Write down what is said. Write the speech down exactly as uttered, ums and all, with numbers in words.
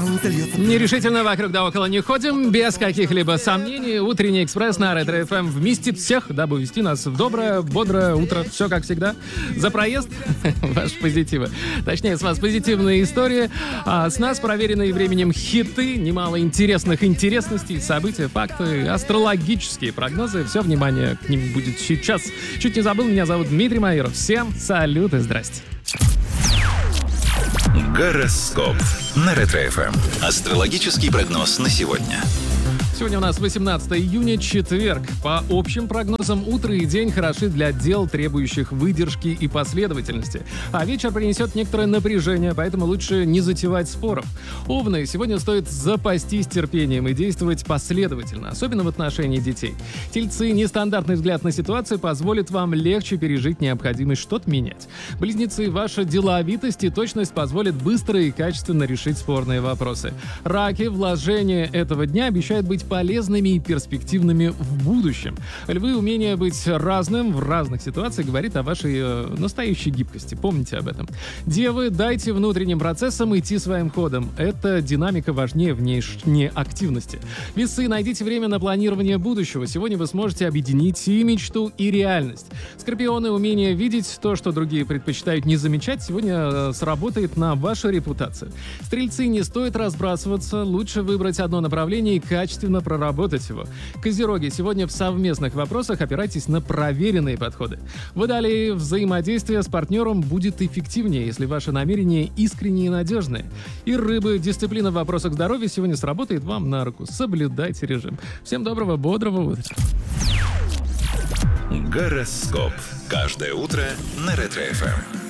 завтра он сольется. Нерешительно вокруг да около не ходим, без каких-либо сомнений. Утренний экспресс на Ретро-эф эм вместит всех, дабы вести нас в доброе, бодрое утро. Все как всегда. За проезд ваши позитивы. Точнее, с вас позитивные истории, а с нас проверенные временем хиты, немало интересных интересностей, события, факты, астрологические прогнозы. Все внимание к ним будет сейчас. Чуть не забыл, меня зовут Дмитрий Майоров. Всем салют и здрасте. Гороскоп на Ретро-эф эм. Астрологический прогноз на сегодня. Сегодня у нас восемнадцатое июня, четверг. По общим прогнозам, утро и день хороши для дел, требующих выдержки и последовательности. А вечер принесет некоторое напряжение, поэтому лучше не затевать споров. Овны, сегодня стоит запастись терпением и действовать последовательно, особенно в отношении детей. Тельцы, нестандартный взгляд на ситуацию позволит вам легче пережить необходимость что-то менять. Близнецы, ваша деловитость и точность позволят быстро и качественно решить спорные вопросы. Раки, вложения этого дня обещают быть полезными и перспективными в будущем. Львы, умение быть разным в разных ситуациях говорит о вашей э, настоящей гибкости. Помните об этом. Девы, дайте внутренним процессам идти своим ходом. Эта динамика важнее внешней активности. Весы, найдите время на планирование будущего. Сегодня вы сможете объединить и мечту, и реальность. Скорпионы, умение видеть то, что другие предпочитают не замечать, сегодня э, сработает на вашу репутацию. Стрельцы, не стоит разбрасываться. Лучше выбрать одно направление и качественно проработать его. Козероги, сегодня в совместных вопросах опирайтесь на проверенные подходы. Водолеи, взаимодействие с партнером будет эффективнее, если ваши намерения искренние и надежные. И рыбы, дисциплина в вопросах здоровья сегодня сработает вам на руку. Соблюдайте режим. Всем доброго, бодрого утра. Гороскоп. Каждое утро на Ретро-эф эм.